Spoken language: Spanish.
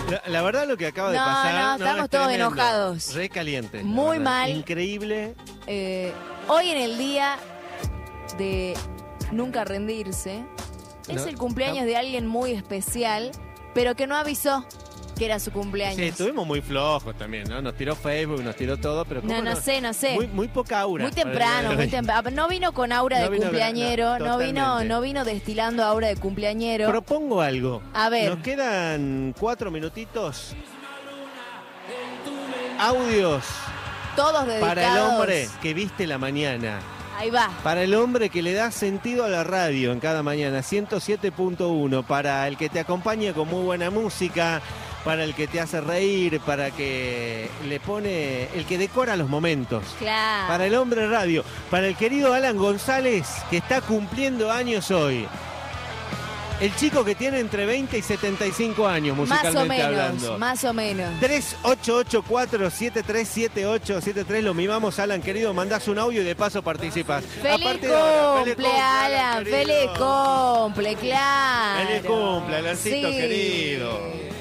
La verdad lo que acaba de pasar... No, estamos es todos tremendo. enojados. Re caliente. Muy mal. Increíble. Hoy en el día de nunca rendirse, es el cumpleaños de alguien muy especial, pero que no avisó que era su cumpleaños. Sí, estuvimos muy flojos también, ¿no? Nos tiró Facebook, nos tiró todo, pero ¿cómo No sé. Muy poca aura. Muy temprano. No vino con aura de cumpleañero, no vino destilando aura de cumpleañero. Propongo algo. A ver. Nos quedan 4 minutitos. Audios Todos dedicados. para el hombre que viste la mañana. Ahí va. Para el hombre que le da sentido a la radio en cada mañana, 107.1. Para el que te acompaña con muy buena música, para el que te hace reír, para que le pone, el que decora los momentos. Claro. Para el hombre radio, para el querido Alan González, que está cumpliendo años hoy. El chico que tiene entre 20 y 75 años, musicalmente hablando. Más o menos. 3884-737873. Lo mimamos, Alan, querido. Mandás un audio y de paso participas. Feliz cumple, Alan. Feliz cumple, claro. Feliz cumple, Alancito, Sí. querido.